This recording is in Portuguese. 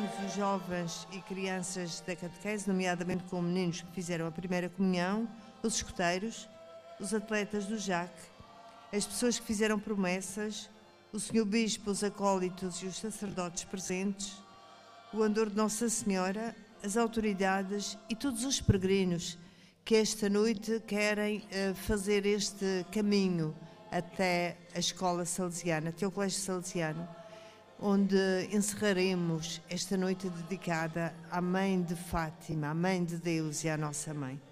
os jovens e crianças da catequese, nomeadamente com meninos que fizeram a primeira comunhão, os escuteiros, os atletas do JAC, as pessoas que fizeram promessas, o Sr. Bispo, os acólitos e os sacerdotes presentes, o andor de Nossa Senhora, as autoridades e todos os peregrinos que esta noite querem fazer este caminho até a escola salesiana, até o colégio salesiano, onde encerraremos esta noite dedicada à Mãe de Fátima, à Mãe de Deus e à Nossa Mãe.